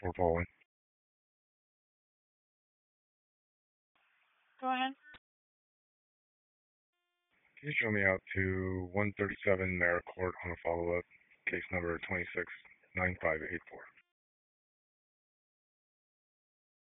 for Poland. Go ahead. Can you show me out to 137 Merrick Court on a follow-up, case number 269584?